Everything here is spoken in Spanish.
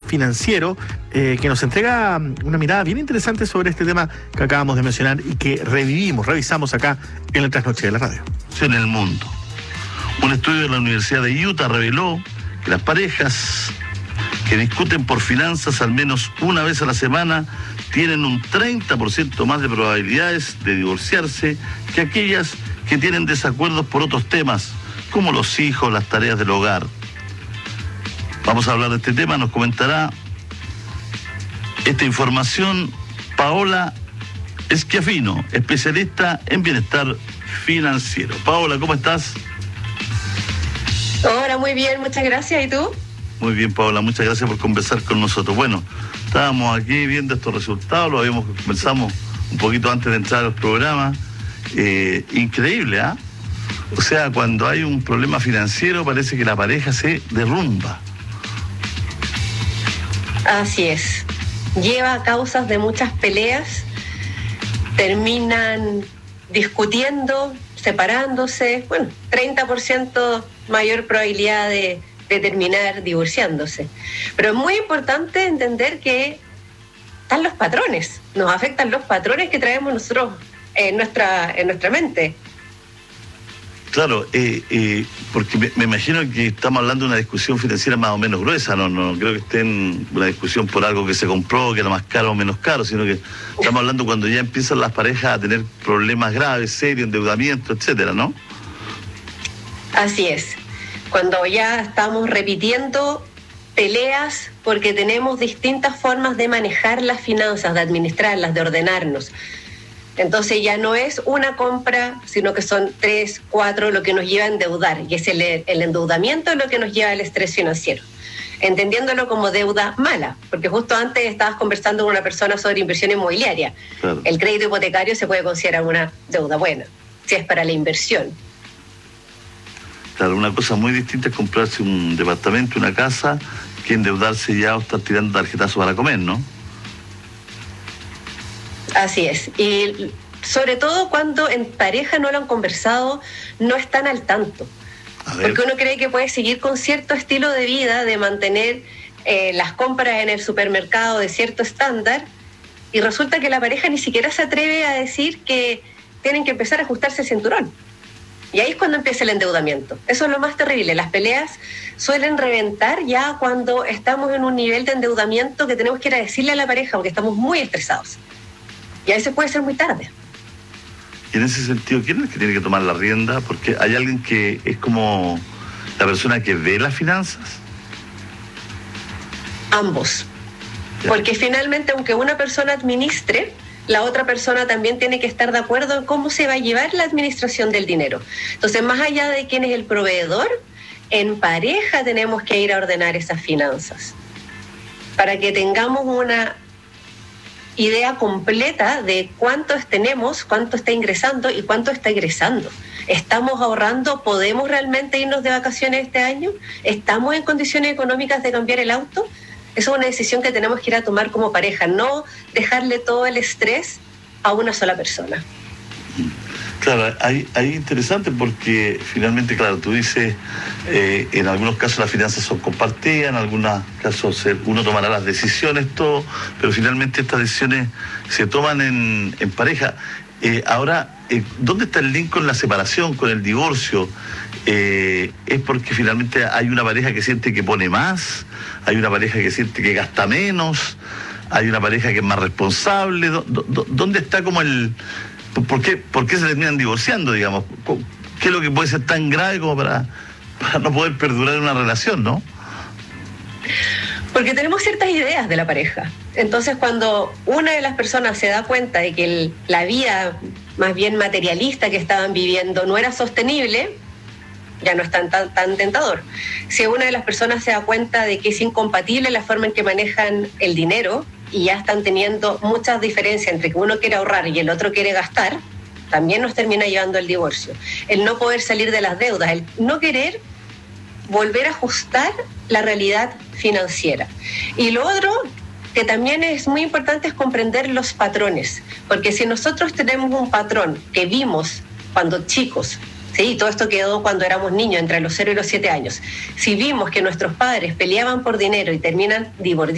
financiero, que nos entrega una mirada bien interesante sobre este tema que acabamos de mencionar y que revisamos acá en la Trasnoche de la Radio. En el mundo. Un estudio de la Universidad de Utah reveló que las parejas que discuten por finanzas al menos una vez a la semana tienen un 30% más de probabilidades de divorciarse que aquellas que tienen desacuerdos por otros temas, como los hijos, las tareas del hogar. Vamos a hablar de este tema, nos comentará esta información Paola Schiaffino, especialista en bienestar financiero. Paola, ¿cómo estás? Hola, muy bien, muchas gracias. ¿Y tú? Muy bien, Paola, muchas gracias por conversar con nosotros. Bueno, estábamos aquí viendo estos resultados, comenzamos un poquito antes de entrar al programa. Increíble, ¿ah? O sea, cuando hay un problema financiero parece que la pareja se derrumba. Así es. Lleva a causas de muchas peleas, terminan discutiendo, separándose, 30% mayor probabilidad de terminar divorciándose. Pero es muy importante entender que están los patrones, nos afectan los patrones que traemos nosotros en nuestra mente. Claro, porque me imagino que estamos hablando de una discusión financiera más o menos gruesa, no creo que esté en una discusión por algo que se compró, que era más caro o menos caro, sino que estamos hablando cuando ya empiezan las parejas a tener problemas graves, serios, endeudamiento, etcétera, ¿no? Así es, cuando ya estamos repitiendo peleas porque tenemos distintas formas de manejar las finanzas, de administrarlas, de ordenarnos. Entonces ya no es una compra, sino que son 3, 4 lo que nos lleva a endeudar, y es el endeudamiento lo que nos lleva al estrés financiero, entendiéndolo como deuda mala, porque justo antes estabas conversando con una persona sobre inversión inmobiliaria. Claro. El crédito hipotecario se puede considerar una deuda buena, si es para la inversión. Claro, una cosa muy distinta es comprarse un departamento, una casa, que endeudarse ya o estar tirando tarjetazo para comer, ¿no? Así es, y sobre todo cuando en pareja no lo han conversado, no están al tanto, porque uno cree que puede seguir con cierto estilo de vida, de mantener las compras en el supermercado de cierto estándar, y resulta que la pareja ni siquiera se atreve a decir que tienen que empezar a ajustarse el cinturón. Y ahí es cuando empieza el endeudamiento. Eso es lo más terrible. Las peleas suelen reventar ya cuando estamos en un nivel de endeudamiento que tenemos que ir a decirle a la pareja porque estamos muy estresados. Y a veces puede ser muy tarde. Y en ese sentido, ¿quién es el que tiene que tomar la rienda? Porque hay alguien que es como la persona que ve las finanzas. Ambos. Ya. Porque finalmente, aunque una persona administre, la otra persona también tiene que estar de acuerdo en cómo se va a llevar la administración del dinero. Entonces, más allá de quién es el proveedor, en pareja tenemos que ir a ordenar esas finanzas para que tengamos una idea completa de cuántos tenemos, cuánto está ingresando y cuánto está egresando. ¿Estamos ahorrando? ¿Podemos realmente irnos de vacaciones este año? ¿Estamos en condiciones económicas de cambiar el auto? Esa es una decisión que tenemos que ir a tomar como pareja, no dejarle todo el estrés a una sola persona. Claro, ahí interesante porque finalmente, claro, tú dices, en algunos casos las finanzas son compartidas, en algunos casos uno tomará las decisiones, todo, pero finalmente estas decisiones se toman en pareja. Ahora, ¿dónde está el link con la separación, con el divorcio? ¿Es porque finalmente hay una pareja que siente que pone más? ¿Hay una pareja que siente que gasta menos? ¿Hay una pareja que es más responsable? ¿Dónde está como el...? ¿Por qué se terminan divorciando, digamos? ¿Qué es lo que puede ser tan grave como para no poder perdurar una relación, no? Porque tenemos ciertas ideas de la pareja. Entonces, cuando una de las personas se da cuenta de que la vida más bien materialista que estaban viviendo no era sostenible, ya no es tan tentador. Si una de las personas se da cuenta de que es incompatible la forma en que manejan el dinero, y ya están teniendo muchas diferencias entre que uno quiere ahorrar y el otro quiere gastar, también nos termina llevando al divorcio. El no poder salir de las deudas, el no querer volver a ajustar la realidad financiera. Y lo otro que también es muy importante es comprender los patrones, porque si nosotros tenemos un patrón que vimos cuando chicos, sí, todo esto quedó cuando éramos niños, entre los 0 y los 7 años, si vimos que nuestros padres peleaban por dinero y terminan divorciando,